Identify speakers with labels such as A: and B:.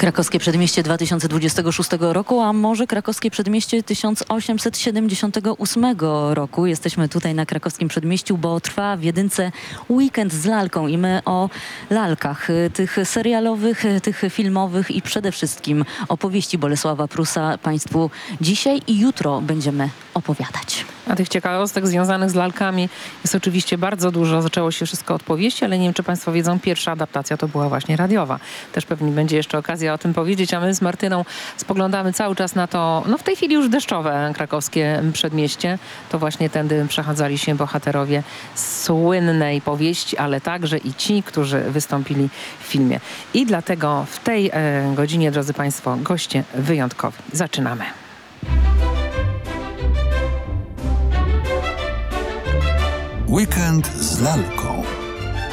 A: Krakowskie Przedmieście 2026 roku, a może Krakowskie Przedmieście 1878 roku. Jesteśmy tutaj na Krakowskim Przedmieściu, bo trwa w Jedynce weekend z lalką i my o lalkach, tych serialowych, tych filmowych i przede wszystkim opowieści Bolesława Prusa Państwu dzisiaj i jutro będziemy opowiadać.
B: A tych ciekawostek związanych z lalkami jest oczywiście bardzo dużo. Zaczęło się wszystko od powieści, ale nie wiem, czy Państwo wiedzą, pierwsza adaptacja to była właśnie radiowa. Też pewnie będzie jeszcze okazja o tym powiedzieć, a my z Martyną spoglądamy cały czas na to, no w tej chwili już deszczowe Krakowskie Przedmieście. To właśnie tędy przechadzali się bohaterowie słynnej powieści, ale także i ci, którzy wystąpili w filmie. I dlatego w tej godzinie, drodzy Państwo, goście wyjątkowi. Zaczynamy.
C: Weekend z lalką.